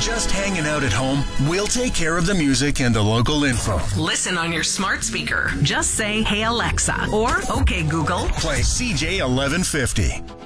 just hanging out at home, we'll take care of the music and the local info. Listen on your smart speaker. Just say, "Hey Alexa," or "Okay Google." Play CJ 1150.